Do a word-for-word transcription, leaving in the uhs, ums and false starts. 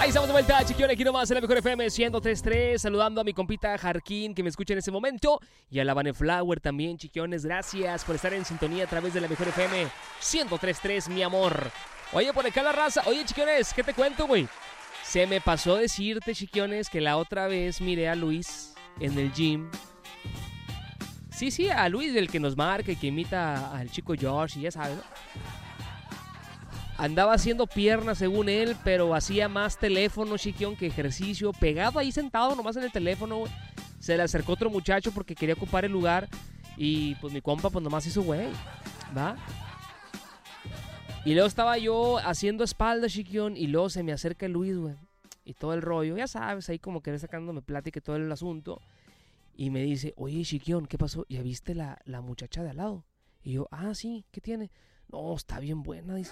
Ahí estamos de vuelta, chiquión, aquí nomás en la Mejor F M ciento tres punto tres. Saludando a mi compita Jarquín, que me escucha en ese momento. Y a la Vaneflower también, chiquiones. Gracias por estar en sintonía a través de la Mejor F M ciento tres punto tres, mi amor. Oye, por acá la raza. Oye, chiquiones, ¿qué te cuento, güey? Se me pasó decirte, chiquiones, que la otra vez miré a Luis en el gym. Sí, sí, a Luis, el que nos marca y que imita al chico George, y ya sabes, ¿no? Andaba haciendo piernas según él, pero hacía más teléfono, chiquión, que ejercicio. Pegado ahí sentado nomás en el teléfono, güey. Se le acercó otro muchacho porque quería ocupar el lugar. Y pues mi compa pues nomás hizo güey, ¿va? Y luego estaba yo haciendo espalda, chiquión, y luego se me acerca Luis, güey. Y todo el rollo, ya sabes, ahí como que sacándome plática y todo el asunto. Y me dice, oye, chiquión, ¿qué pasó? ¿Ya viste la, la muchacha de al lado? Y yo, ah, sí, ¿qué tiene? No, está bien buena, dice.